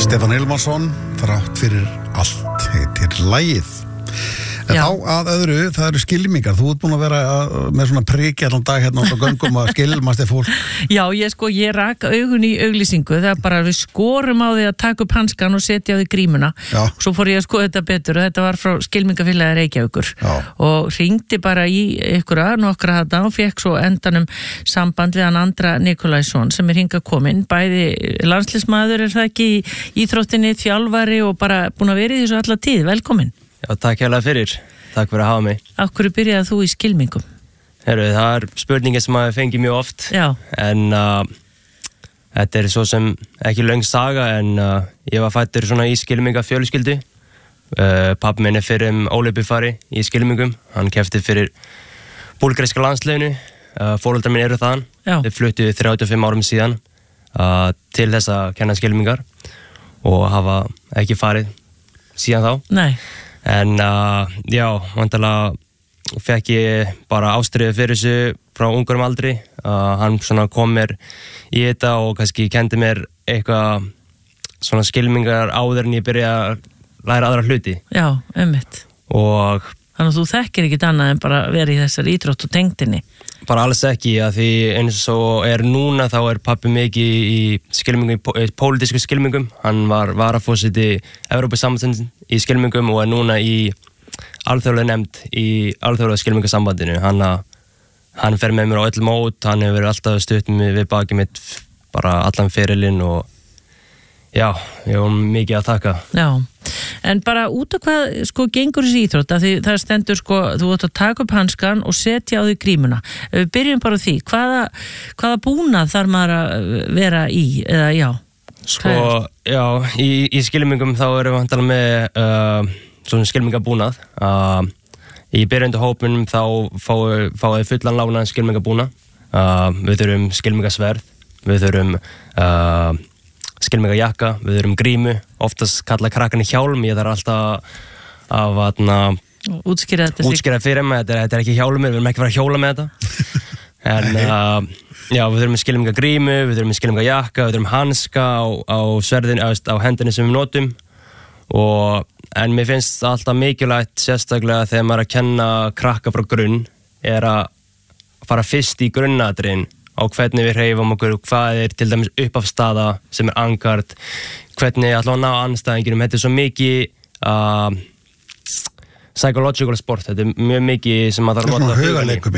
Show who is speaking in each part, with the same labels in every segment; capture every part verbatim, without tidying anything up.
Speaker 1: Stefán Hilmarsson, þrátt fyrir allt, heitir lagið. En Já. Þá að öðru, það eru skylmingar. Þú ert búin að vera með svona priki allan dag hérna á göngum að skylmast þér fólk.
Speaker 2: Já, ég sko, ég rak augun í auglýsingu. Það er bara við skorum á því að taka upp hanskan og setja á því grímuna.
Speaker 1: Já.
Speaker 2: Svo fór ég að skoða þetta betur og þetta var frá skylmingafélagi Reykjavíkur.
Speaker 1: Já.
Speaker 2: Og hringdi bara í einhverja, nokkra þetta og fekk svo endanum samband við hann Andra Nikolaísson sem er hingað kominn. Bæði landsliðsmaður er það ekki í íþróttinni, þjálfari og bara búin að vera í þessu alla tíð. Velkominn.
Speaker 3: Já, takk hérlega fyrir. Takk fyrir að hafa mig.
Speaker 2: Af hverju byrjaði þú í skylmingum?
Speaker 3: Herru, það er spurningi sem að fengi mjög oft.
Speaker 2: Já.
Speaker 3: En uh, þetta er svo sem ekki löng saga, en uh, ég var fættur svona í skylminga fjölskyldu. Uh, Pabbi minn er fyrir um ólympíufari í skylmingum. Hann keppti fyrir búlgaríska landsliðinu. Uh, Foreldrar minn eru þaðan.
Speaker 2: Já.
Speaker 3: Þeir fluttu þrjátíu og fimm árum síðan uh, til þess að kenna skylmingar og hafa ekki farið síðan þá.
Speaker 2: Nei.
Speaker 3: En uh, já, vantarlega fekk ég bara ástriðu fyrir þessu frá ungurum aldri. Uh, hann svona kom mér í þetta og kannski kendi mér eitthvað svona skylmingar áður en ég byrja að læra aðra hluti.
Speaker 2: Já, einmitt.
Speaker 3: Og
Speaker 2: þannig að þú þekkir ekkit annað en bara verið í þessari íþrótt og tengdinni.
Speaker 3: bara alls ekki, að því eins og er núna þá er pabbi mikið í skylmingum, í pólitísku skylmingum. Hann var varaforseti Evrópusambandsins í skylmingum og er núna í alþjóðlega nefnd í alþjóðlega skylmingasambandinu. Hann, hann fer með mér á öll mót, hann hefur verið alltaf stutt með við bakið mitt bara allan ferilinn og já, ég hef mikið að taka.
Speaker 2: Já, en bara út af hvað sko gengur þessi íþrótt, því það stendur sko, þú átt að taka upp hanskan og setja á því grímuna. Við byrjum bara á því, hvaða, hvaða búnað þarf maður að vera í, eða já?
Speaker 3: Sko, já, í, í skylmingum þá erum við vantilega með uh, svona skylmingabúnað. Uh, í byrjundu hópunum þá fáum við fullan lánaðan skylmingabúnað. Uh, við þurfum skylmingasverð, við þurfum uh, skylmingajakka, við þurfum grímu, oftast kalla krakkarnir hjálm, ég þarf alltaf að vatna,
Speaker 2: útskýra þetta
Speaker 3: útskýra fyrir mig, þetta er, þetta er ekki hjálmur, við erum ekki að fara að hjóla með þetta. En uh, já, við þurfum skylmingagrímu, við þurfum skylmingajakka, við þurfum hanska á, á sverðinu, á hendinni sem við notum. Og, en mér finnst alltaf mikilvægt, sérstaklega þegar maður er að kenna krakka frá grunn, er að fara fyrst í grunnatriðin á hvernig við hreyfum okkur, hvað er til dæmis uppafstaða sem er angard, hvernig ætlum að ná anstæðinginum. Þetta er svo mikið uh, psychological sport, þetta er mjög mikið sem að það er notað
Speaker 1: hugarleikum.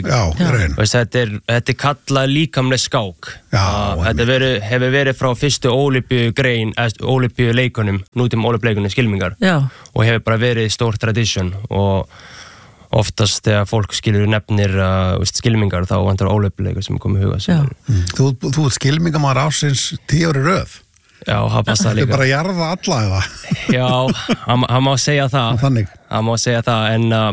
Speaker 3: Þetta er, þetta er kallað líkamleg skák.
Speaker 1: Já,
Speaker 3: uh, þetta veri, hefur verið frá fyrstu ólympíugrein, ólympíuleikunum, nútum ólympíuleikunum skylmingar.
Speaker 2: Já.
Speaker 3: Og hefur bara verið stór tradition og oftast þegar fólk skilur nefnir uh, skylmingar þá vantar ólympíuleikur sem komið huga sem
Speaker 1: mm. Þú, þú ert skylmingamæður ársins tíu ári röð.
Speaker 3: Já, það passa líka.
Speaker 1: Þú bara jarða alla eða?
Speaker 3: Já, hann, hann má segja það.
Speaker 1: Þannig.
Speaker 3: Hann má segja það, en uh,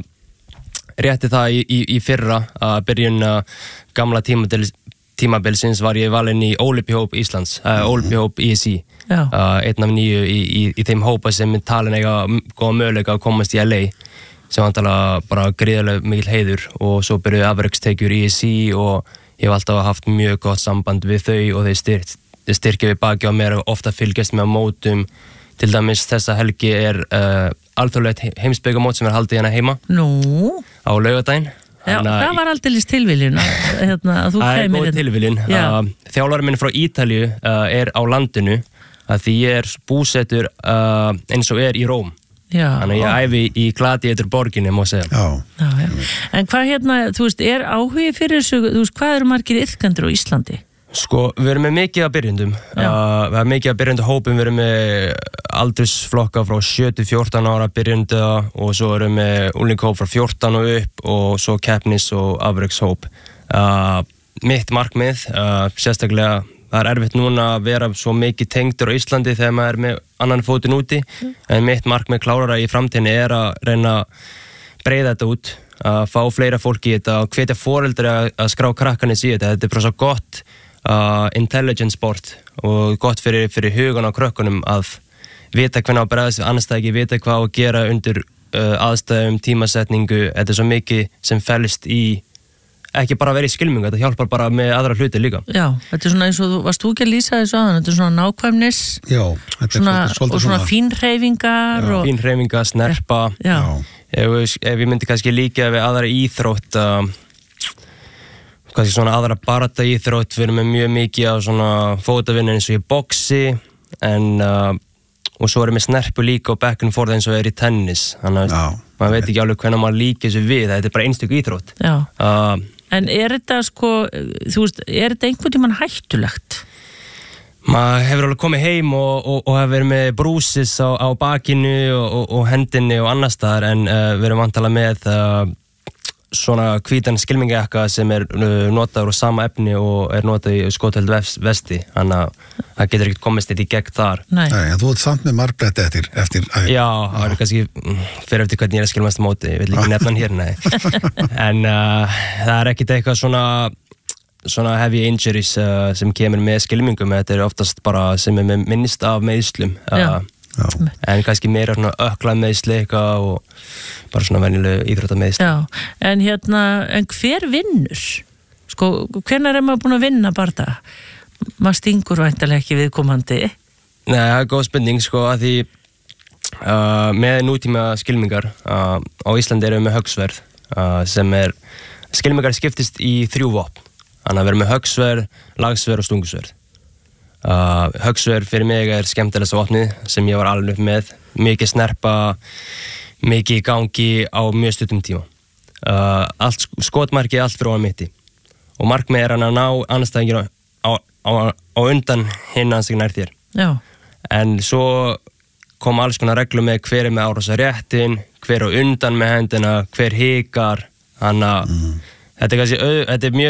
Speaker 3: rétti það í, í, í fyrra að uh, byrjun uh, gamla tímabil, tímabilsins var ég valinn í Ólympíuhóp Íslands, uh, Ólympíuhóp I S I.
Speaker 2: Já.
Speaker 3: Uh, einn af nýju í, í, í þeim hópa sem talin eiga góða möguleika að komast í L A. Sem vantalega bara gríðarlega mikil heiður og svo byrjuði afrekstekjur í I S I og ég hef alltaf haft mjög gott samband við þau og þeir styrk, styrkja við baki á mér og ofta fylgjast með á mótum. Til dæmis þessa helgi er uh, alþjóðlegt heimsbyggamót sem er haldið hérna heima.
Speaker 2: Nú?
Speaker 3: Á laugardaginn.
Speaker 2: Já, það var aldeilis tilviljun hérna, að þú kæmir.
Speaker 3: Það er góð tilviljun. Uh, Þjálfarinn minn frá Ítalíu uh, er á landinu að því ég er búsettur uh, eins og er í Róm.
Speaker 2: Já.
Speaker 3: Þannig ég æfi í Gladiator borginni, má segja.
Speaker 1: Já.
Speaker 2: Já, já. En hvað hérna, þú veist, er áhugi fyrir þessu, þú veist, hvað eru margir iðkendur á Íslandi?
Speaker 3: Sko, við erum með mikið af byrjundum. Uh, við erum mikið af byrjundu hópum, við erum með aldursflokka frá sjö til fjórtán ára byrjunda og svo erum við með unglingahóp frá fjórtán og upp og svo keppnis- og afrekshóp. Uh, mitt markmið, uh, sérstaklega það er erfitt núna að vera svo mikið tengdur á Íslandi þegar maður er með annan fótinn úti, mm. en mitt markmið klárara í framtíðinni er að reyna að breiða þetta út, að fá fleira fólk í þetta og hvetja foreldri að, að skrá krakkanis í þetta. Þetta er bara svo gott uh, intelligent sport og gott fyrir, fyrir hugan á krökkunum að vita hvernig á að bregðast við andstæðingi, vita hvað á að gera undir uh, aðstæðum, tímasetningu. Þetta er svo mikið sem felst í ekki bara að vera í skylmingu, þetta hjálpar bara með aðra hluti líka.
Speaker 2: Já, þetta er svona eins og þú, varst þú ekki að lýsa þessu aðan, þetta er svona nákvæmnis
Speaker 1: Já, þetta er
Speaker 2: svona,
Speaker 1: svolítið, svolítið
Speaker 2: og svona fínhreyfingar og...
Speaker 3: Fínhreyfingar, snerpa.
Speaker 2: Já.
Speaker 3: Ef, ef ég myndi kannski líka við aðra íþrótt, uh, kannski svona aðra barata íþrótt, við erum með mjög mikið á svona fótavinnu eins og í boxi, en... Uh, og svo erum við snerpu líka og back and forth eins og er í tennis, þannig að maður veit ekki alveg hvernig maður líka þessu við, þetta er bara einstök íþrótt.
Speaker 2: Já,
Speaker 3: uh,
Speaker 2: en er þetta sko, þú veist, er þetta einhvern tímann hættulegt?
Speaker 3: Maður hefur alveg komið heim og, og, og hefur verið með brúsis á, á bakinu og, og, og hendinni og annars staðar, en uh, við erum vantalega með uh, svona hvítan skylmingajakka sem er uh, notaður úr sama efni og er notað í skotheld vesti, þannig að það getur ekkert komist eitt í gegn þar.
Speaker 2: Nei.
Speaker 1: Nei, en þú ert samt með marbletti eftir, eftir að...
Speaker 3: Já, það er kannski fyrir eftir hvernig ég er að skilmast á móti, ég vil ekki nefna hann hér, nei. En uh, það er ekkert eitthvað svona, svona heavy injuries uh, sem kemur með skilmingum, þetta er oftast bara sem er með minnst af meiðslum. Uh,
Speaker 1: Já.
Speaker 3: En kannski meira svona öklað meðsli eitthvað og bara svona venjuleg íþrótta meðsli.
Speaker 2: Já, en hérna, en hver vinnur? Sko, hvenær er maður búin að vinna bara það? Maður stingur væntanlega ekki viðkomandi.
Speaker 3: Nei, það er góð spurning sko, að því uh, með nútíma skylmingar uh, á Íslandi erum við með höggsverð uh, sem er, skylmingar skiptist í þrjú vopn. Þannig að við erum með höggsverð, lagsverð og stungusverð. Uh, höggsverð fyrir mig er skemmtilegast vopnið sem ég var alveg upp með, mikið snerpa, mikið í gangi á mjög stuttum tíma. Uh, allt, skotmarkið allt fyrir ofan mitti og markmið er hann að ná anstæðingir á, á, á, á undan hinn anstæðingir nær þér.
Speaker 2: Já.
Speaker 3: En svo kom alls konar reglum með hver er með árásar réttin, hver á undan með hendina, hver hikar, þannig að mm. þetta er kannski, þetta er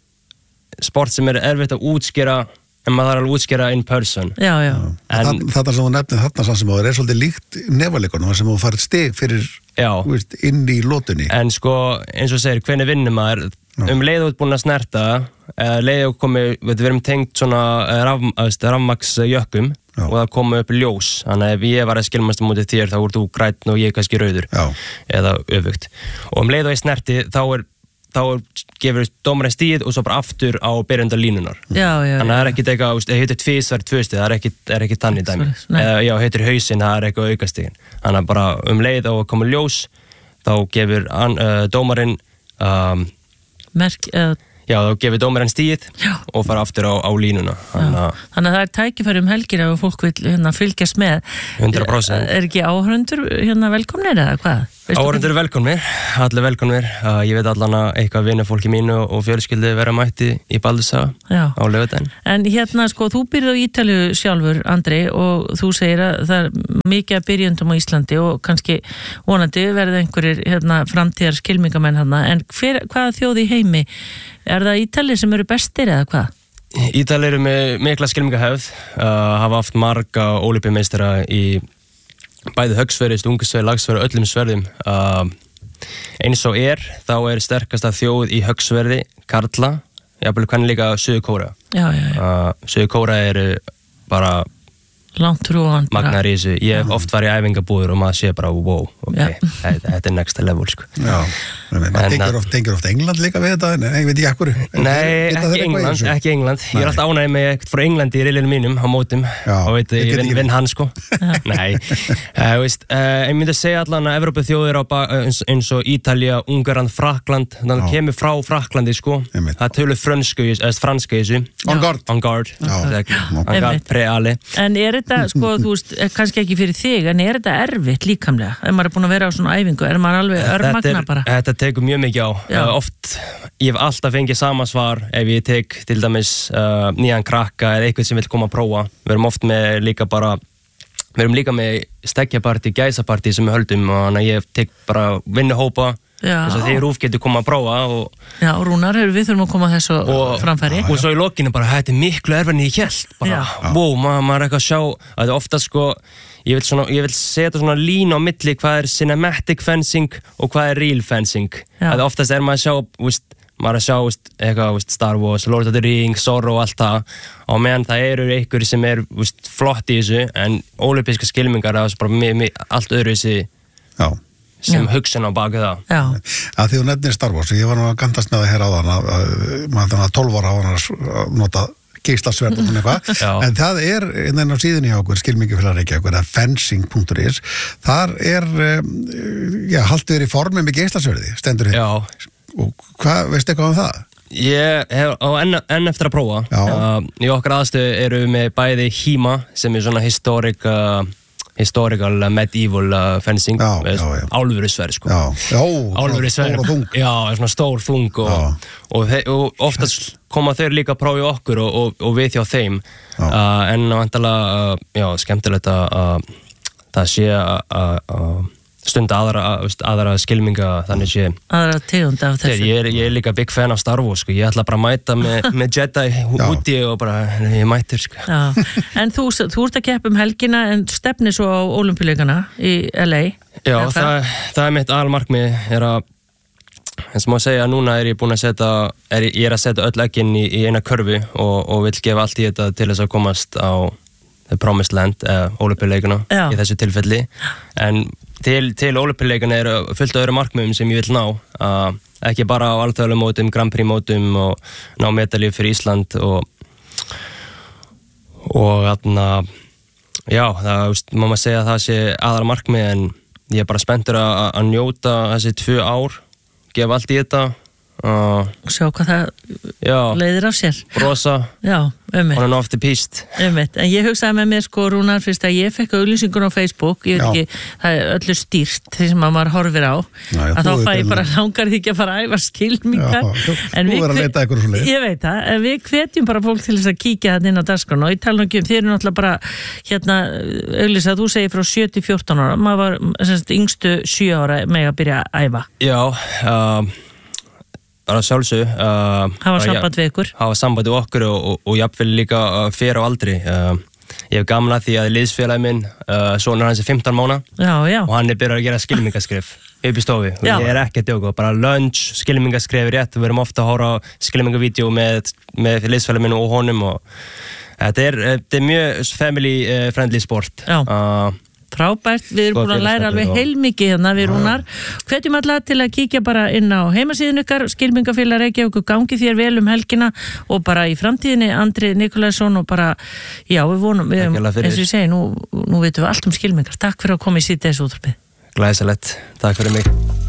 Speaker 3: mjög sport sem er erfitt að útskýra. En maður þarf alveg að útskýra in person.
Speaker 2: Já, já.
Speaker 1: En þetta sem þú nefnir þarna sem það er svolítið líkt nefaleikurnum sem þú farið stig fyrir veist, inn í lótunni.
Speaker 3: En sko, eins og segir, hvernig vinnur maður? Já. Um leið út búin að snerta, leið og komið, við erum tengt svona raf, rafmaksjökkum og það komið upp ljós. Þannig að ef ég var að skilmast á móti þér, þá voru þú grænn og ég kannski rauður. Já. Eða öfugt. Og um leið og ég snerti, þá er þá gefur dómarinn stíð og svo bara aftur á byrjanda línunar.
Speaker 2: Já, já,
Speaker 3: þannig að það er ekkit eitthvað, það heitir tvisvar tvö stig, það er ekkit, er ekkit tann í dæmi. Eða, já, heitir hausinn, það er eitthvað aukastigin. Þannig að bara um leið og koma ljós, þá gefur an, uh, dómarinn um,
Speaker 2: merk, eða uh...
Speaker 3: Já, þá gefur dómarinn stíð og fara aftur á, á línuna. Þannig að,
Speaker 2: Þannig að það er tækifæri um helgir ef fólk vil hérna, fylgjast með.
Speaker 3: hundrað prósent.
Speaker 2: Er ekki áhörundur hérna, velkomnir eða hvað?
Speaker 3: Áhörundur velkomnir, allir velkomnir. Uh, ég veit allan að eitthvað vinur fólki mínu og fjölskyldu vera mætti í Baldursaga á laugardaginn.
Speaker 2: En hérna, sko, þú byrði á Ítalíu sjálfur, Andri, og þú segir að það er mikið að byrjundum á Íslandi og kannski vonandi verði einhverjir hérna, framtíðar skylmingamenn hérna. En hver, hvaða þjóð í heimi? Er það Ítalir sem eru bestir eða hvað?
Speaker 3: Ítalir eru með mikla skylmingahefð, uh, hafa haft marga ólympíumeistara í bæði höggsverði, stungusverði, lagsverði og öllum sverðum. Uh, eins og er, þá er sterkasta þjóð í höggsverði karla, jafnvel hvernig líka Suður-Kórea.
Speaker 2: Já, já, já.
Speaker 3: Uh, Suður-Kórea eru bara
Speaker 2: langt trúan
Speaker 3: magnar í þessu. Ég hef oft farið í æfingabúður og maður sé bara wow, ok, þetta, þetta er next level sko.
Speaker 1: Já, maður tengir oft, tengir oft England líka við þetta, en ég veit ekki ekkur.
Speaker 3: Nei, ekki England, ekki England. Ég er alltaf ánægð með eitthvað frá Englandi í riðlinu mínum á mótum
Speaker 1: Já,
Speaker 3: og veit, ég vinn vin hann sko. Nei, uh, veist, uh, ég myndi að segja allan að Evrópu þjóðir á eins, eins og Ítalía, Ungarland, Frakkland, þannig að kemur frá Frakklandi sko. Það tölu frönsku, eða franska í þessu.
Speaker 1: En garde.
Speaker 3: En garde. En garde, pre-ale.
Speaker 2: En er þetta, sko, þú veist, kannski ekki fyrir þig, en er þetta erfitt líkamlega? Ef maður er búin að vera á svona æfingu, er maður alveg örmagna bara?
Speaker 3: Þetta tekur mjög mikið á. Uh, oft, ég hef alltaf fengið sama svar ef ég tek til dæmis uh, nýjan krakka eða eitthvað sem vil koma að prófa. Við erum oft með líka bara, við erum líka með stekkjapartí, gæsapartí sem við höldum og þannig að ég tek bara vinnuhópa þess að þeir Rúf getur koma að prófa og...
Speaker 2: Já, og Rúnar, við þurfum að koma að þessu og, framfæri.
Speaker 3: Og svo í lokinu bara, þetta er miklu erfið en ég hélt. Bara, wow, maður ma er eitthvað að sjá, að þetta er ofta sko, ég vil, svona, ég vil setja svona lín á milli hvað er cinematic fencing og hvað er real fencing. Þetta oftast er maður að sjá, víst, maður að sjá víst, eitthvað, víst, Star Wars, Lord of the Rings, Zorro og allt það. Og meðan það eru einhverjir sem er víst, flott í þessu, en ólympíska skylmingar, það er bara mi, mi, allt öðru þessi...
Speaker 1: Já.
Speaker 3: sem
Speaker 2: Já.
Speaker 3: hugsun á baki það.
Speaker 2: Já.
Speaker 1: Að því þú nefnir Star Wars, ég var nú að gandast með það hér áðan að, að maður þannig að tólf ára á hann að nota geislasverð og svona eitthvað, en það er innan á síðunni hjá okkur, skylmingafélag Reykjavíkur eða fencing punktur is, þar er já, haldið er í formi með geislasverði, stendur hér.
Speaker 3: Já.
Speaker 1: Og hvað, veistu eitthvað um það?
Speaker 3: Ég hef á enn, enn eftir að prófa. Uh, í okkar aðstöðu eru við með bæði HEMA sem er svona historic uh, historical uh, medieval uh, fencing
Speaker 1: já, já, já.
Speaker 3: álfuru sverð sko.
Speaker 1: Já, já
Speaker 3: álfuru sverð.
Speaker 1: Stór og þung.
Speaker 3: Já, svona stór þung og, og, þe og oftast koma þeir líka að prófa í okkur og, og, og við hjá þeim. Uh, en vantilega, uh, já, skemmtilegt að uh, það sé að uh, stunda aðra, aðra skylminga þannig sé
Speaker 2: aðra tegund af þessu
Speaker 3: ég er, ég er líka big fan af Star Wars sko. Ég ætla bara að mæta með, með Jedi úti og bara, ég mætir sko.
Speaker 2: En þú, þú ert að keppa um helgina en stefnir svo á Ólympíuleikana í L A
Speaker 3: Já, það, það er mitt aðalmarkmið er að eins og má segja, núna er ég búin að setja er, ég er að setja öll eggin í, í eina körfu og, og vil gefa allt í þetta til þess að komast á The Promised Land eða Ólympíuleikana í þessu tilfelli en Til, til Ólympíuleikana eru fullt af öðru markmiðum sem ég vil ná uh, ekki bara á alþjóðlegum mótum, Grand Prix mótum og ná medalíu fyrir Ísland og og þarna já, það veist, má maður segja að það sé aðal markmið en ég er bara spenntur að, að njóta þessi tvö ár gefa allt í þetta uh,
Speaker 2: sjá hvað það
Speaker 3: já,
Speaker 2: leiðir af sér
Speaker 3: brosa,
Speaker 2: já, um
Speaker 3: on and off the piste
Speaker 2: um en ég hugsaði með mér sko Rúnar fyrst að ég fekk auglýsingun á Facebook ég veit ekki, það er öllu stýrt því sem maður horfir á já, já, að þá fæ ég bara langar því ekki að fara að æfa skylmingar
Speaker 1: já,
Speaker 2: en við,
Speaker 1: við
Speaker 2: ég veit það, en við hvetjum bara fólk til þess að kíkja það inn á dagskrán og ég tala ekki um þeir eru náttúrulega bara hérna auglýsa að þú segir frá sjö til fjórtán ára maður var semst yngstu sjö ára með að byrja að æfa
Speaker 3: já, uh, Það var sjálfsög uh,
Speaker 2: hafa samband við ykkur
Speaker 3: hafa samband við okkur og, og, og jafnvel líka uh, fyrir á aldri uh, ég hef gaman að því að liðsfélagi minn uh, sonur hans er fimmtán mána
Speaker 2: já, já.
Speaker 3: og hann er byrjað að gera skylmingaskrif upp í stofi og
Speaker 2: já.
Speaker 3: Ég er ekki að djóka bara lunch, skylmingaskrif rétt við erum ofta að hóra á skylmingavídeó með, með liðsfélagi minn og honum og þetta er, þetta er mjög family friendly sport uh,
Speaker 2: frábært, við erum búin að læra alveg heilmikið hérna við Rúnar hvetjum alla til að kíkja bara inn á heimasíðun ykkar skylmingafélag Reykjavíkur gangi þér vel um helgina og bara í framtíðinni Andri Nikolausson og bara, já við vonum við, eins og ég segi, nú, nú veitum við allt um skylmingar takk fyrir að koma í síðdeis útvarpið
Speaker 3: Glæsilegt, takk fyrir mig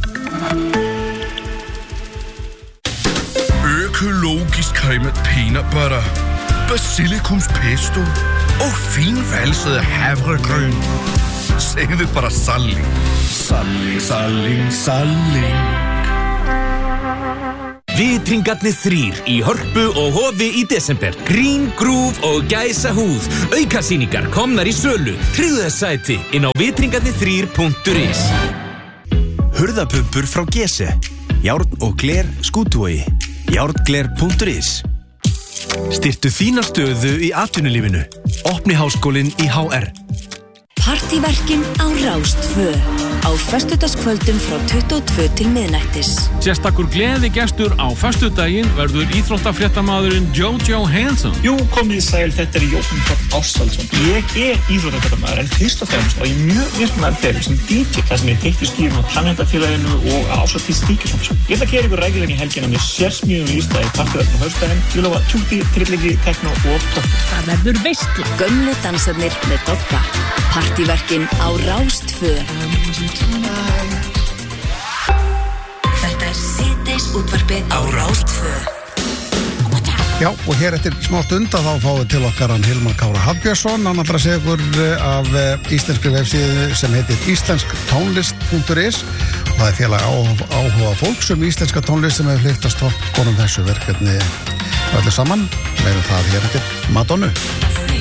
Speaker 4: Økologisk cremet peanut butter basilikumspesto og finvalset havregryn segðu bara salling salling, salling, salling
Speaker 5: Vitringarnir þrír í Hörpu og Hofi í desember Grín, grúf og gæsa húð Aukasýningar komnar í sölu Tryggðu þess sæti inn á vitringarnir þrír punktur is
Speaker 6: Hurðapumpur frá Gese Járn og gler Skútuvogi járngler punktur is Styrtu þína stöðu í atvinnulífinu Opni háskólinn í H R
Speaker 7: Partíverkin á Rás tvö á föstudagskvöldum frá tuttugu og tvö til miðnættis.
Speaker 8: Sérstakur gleðigestur á föstudaginn verður íþróttafréttamaðurinn Jojo Hansson.
Speaker 9: Jú, komið í sæl, þetta er Jóhann Páll Ástvaldsson. Ég er íþróttafréttamaður en fyrst og fremst og ég mjög mismunandi feril sem D J þar sem ég teitti skýrum á Tannréttafélaginu og Ásvaldís Stíkisson. Ég ætla að gera ykkur rækilegin í helgina með sérsmíðum lísta í partíverkin á föstudaginn. Ég lofa tjúti, trilligi, tekno og tökk.
Speaker 7: Það verður veistla. Gömlu dansarnir með Dodda. Partíverkin á Rás tvö. Þetta er síðdeis útvarpið á Rás tvö.
Speaker 1: Já, og hér eftir smá stund að þá fáum við til okkar hann Hilmar Kára Hafbjörnsson hann ætlar að segja ykkur af íslenskri vefsíðu sem heitir íslensktónlist punktur is og það er félag áhuga fólks um íslenska tónlist sem hefur hleypt að stokkonum þessu verkefni öllu saman. Við erum það hér eftir Madonnu.